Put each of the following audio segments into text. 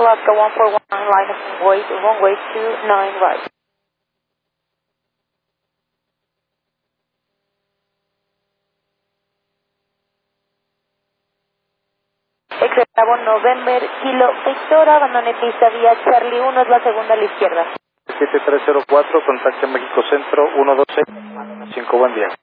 Alaska 141, line of runway 29 right. Bravo November, Kilo Victor, abandone pista vía Charlie 1, es la segunda a la izquierda. 7304, contacte México Centro 126, buen día.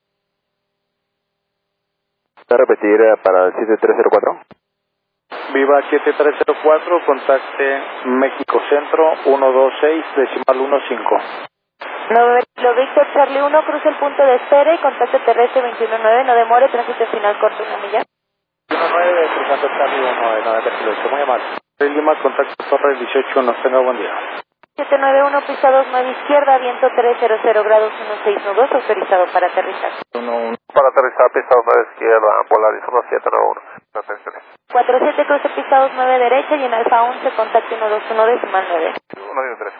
¿Puede repetir para el 7304? Viva 7304, contacte México Centro 126,15. November, Kilo Victor, Charlie 1, cruza el punto de espera y contacto terrestre 219, no demore, tránsito final corto, 1 milla. 19, cruzando Charlie 19, muy amable. Lima, contacto Torre 181, tenga buen día. 791, pista 29 izquierda, viento 300 grados 1692, autorizado para aterrizar. Para aterrizar, pista 29 izquierda, Polaris 1791. 47, cruce pista 29 derecha y en Alfa 11, contacto 121 decimal 9. 113.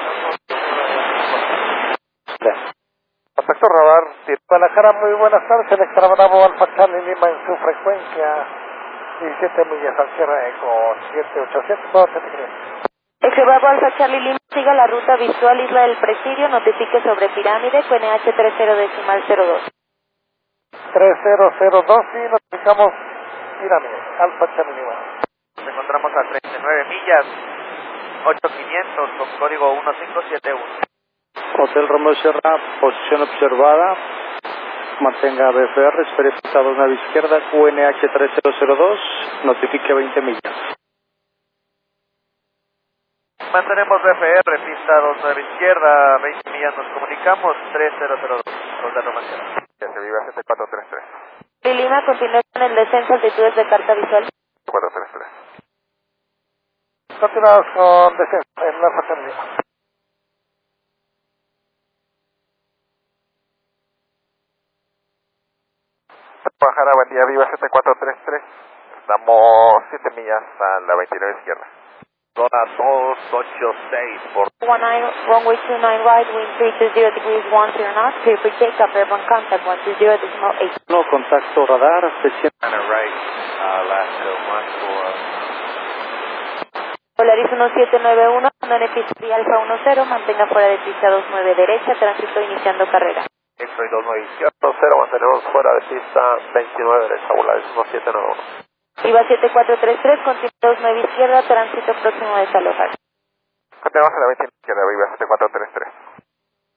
Contacto radar, Guadalajara, muy buenas tardes, el extra Bravo Alfa Charlie Lima en su frecuencia 17 millas al cierre Eco 787, todo se te cree. Extra Bravo Alfa Charlie Lima, siga la ruta visual Isla del Presidio, notifique sobre pirámide, QNH 30 decimal 02. 3002 y notificamos pirámide, Alfa Charlie Lima. Nos encontramos a 39 millas, 8500 con código 1571. Hotel Romeo Sierra, posición observada, mantenga BFR, espere pista 29 izquierda, QNH 3002, notifique 20 millas. Mantenemos BFR, pista 29 izquierda, 20 millas, nos comunicamos, 3002, Hotel Romeo Sierra. se vive a 7433. Lima, continúa con el descenso, altitudes de carta visual. 7433. Continuamos con descenso en la Alfa Charlie Lima. Guadalajara, buen día, viva 7433. Estamos 7 millas a la 29 izquierda. Zona 286 por 19, runway 29 right, wind 320 degrees 10 knots, clear for takeoff, airborne contact 120 decimal 8. No, contacto radar, 600. right, Alaska 14. Polaris 1791, abandone pista vía Alfa 10, mantenga fuera de pista 29 derecha, tránsito iniciando carrera. X-ray 29 izquierda. 0, mantenemos fuera de pista 29 derecha, Polaris 1791. Viva 7433, continúa 29 izquierda, tránsito próximo a desalojar. Continuamos a la 29 izquierda, viva 7433.